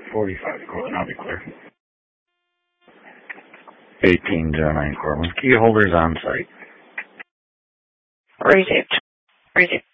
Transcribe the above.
45 Cortland, I'll be clear. 1809 Cortland. Key holders on site. Received.